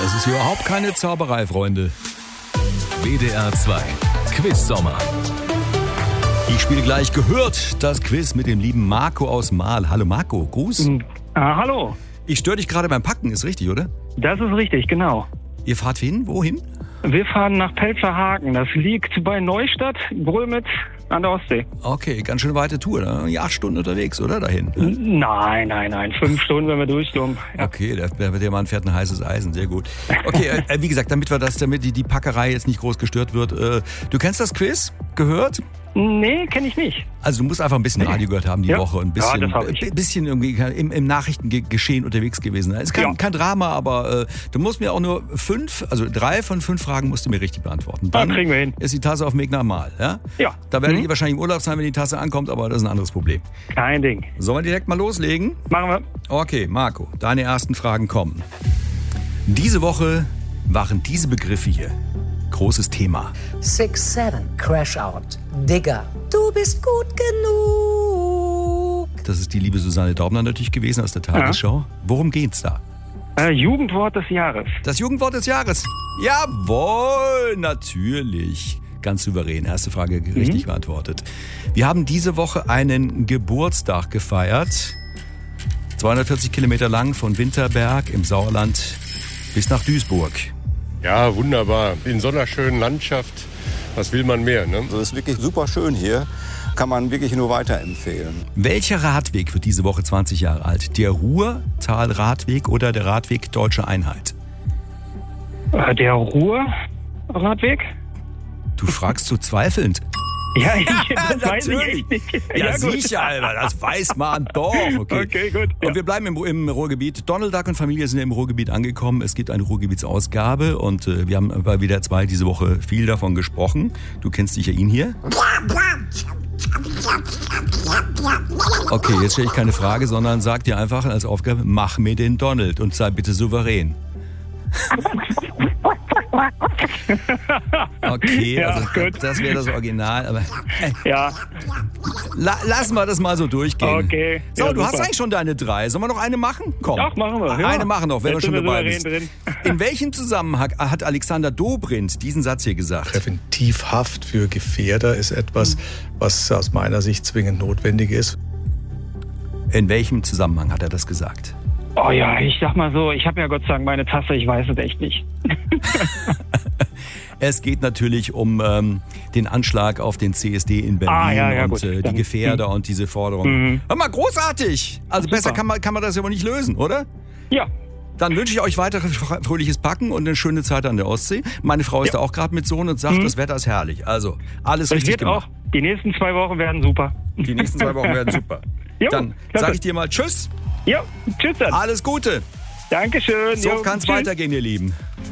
Das ist hier überhaupt keine Zauberei, Freunde. WDR 2 Quiz-Sommer. Ich spiele gleich gehört das Quiz mit dem lieben Marco aus Marl. Hallo Marco, Gruß. Hallo. Ich störe dich gerade beim Packen, ist richtig, oder? Das ist richtig, genau. Ihr fahrt hin? Wohin? Wir fahren nach Pelzerhaken. Das liegt bei Neustadt, Grömitz an der Ostsee. Okay, ganz schön weite Tour. Da 8 Stunden unterwegs, oder? Dahin. Nein. 5 Stunden, wenn wir durchkommen. Ja. Okay, der Mann fährt ein heißes Eisen, sehr gut. Okay, wie gesagt, damit die Packerei jetzt nicht groß gestört wird. Du kennst das Quiz? Gehört? Nee, kenne ich nicht. Also du musst einfach ein bisschen Radio gehört haben die Woche. Ein bisschen, das hab ich. Bisschen irgendwie im Nachrichtengeschehen unterwegs gewesen. Es ist kein Drama, aber du musst mir auch nur 3 von 5 Fragen musst du mir richtig beantworten. Dann kriegen wir hin. ist die Tasse auf dem Weg nach Mal. Ja? Ja. Da werdet ihr wahrscheinlich im Urlaub sein, wenn die Tasse ankommt, aber das ist ein anderes Problem. Kein Ding. Sollen wir direkt mal loslegen? Machen wir. Okay, Marco, deine ersten Fragen kommen. Diese Woche waren diese Begriffe hier großes Thema. 6-7, Crash Out, Digger, du bist gut genug. Das ist die liebe Susanne Daubner natürlich gewesen aus der Tagesschau. Ja. Worum geht's da? Jugendwort des Jahres. Das Jugendwort des Jahres. Jawohl, natürlich. Ganz souverän. Erste Frage richtig beantwortet. Wir haben diese Woche einen Geburtstag gefeiert. 240 Kilometer lang von Winterberg im Sauerland bis nach Duisburg. Ja, wunderbar. In so einer schönen Landschaft, was will man mehr, ne? Das ist wirklich super schön hier. Kann man wirklich nur weiterempfehlen. Welcher Radweg wird diese Woche 20 Jahre alt? Der Ruhrtal-Radweg oder der Radweg Deutsche Einheit? Der Ruhr-Radweg? Du fragst so zweifelnd. Ja, das weiß ich echt nicht. Ja, sicher, Alter, das weiß man doch. Okay, gut. Ja. Und wir bleiben im Ruhrgebiet. Donald Duck und Familie sind im Ruhrgebiet angekommen. Es gibt eine Ruhrgebietsausgabe und wir haben bei WDR 2 diese Woche viel davon gesprochen. Du kennst sicher ihn hier. Okay, jetzt stelle ich keine Frage, sondern sag dir einfach als Aufgabe, mach mir den Donald und sei bitte souverän. Okay, ja, also gut. das wäre das Original, aber Ja. Lassen wir das mal so durchgehen. Okay. So, ja, du hast super. eigentlich schon deine 3. Sollen wir noch eine machen? Komm. Doch, machen wir. Ja. Eine machen noch, wenn wir Jetzt schon sind wir dabei souverän sind. drin. In welchem Zusammenhang hat Alexander Dobrindt diesen Satz hier gesagt? Präventivhaft für Gefährder ist etwas, was aus meiner Sicht zwingend notwendig ist. In welchem Zusammenhang hat er das gesagt? Oh ja, ich sag mal so, ich habe ja Gott sei Dank meine Tasse, ich weiß es echt nicht. Es geht natürlich um den Anschlag auf den CSD in Berlin und gut. Die Gefährder und diese Forderungen. Hör mal, großartig! Also Super. besser kann man das ja wohl nicht lösen, oder? Ja. Dann wünsche ich euch weiteres fröhliches Packen und eine schöne Zeit an der Ostsee. Meine Frau ist da auch gerade mit Sohn und sagt, das Wetter ist herrlich. Also, alles Das richtig wird gemacht. auch. Die nächsten 2 Wochen werden super. Die nächsten 2 Wochen werden super. Jo, Dann klasse. sage ich dir mal Tschüss, Ja, tschüss dann. alles Gute. Dankeschön. So Jo, kann es tschüss. weitergehen, ihr Lieben.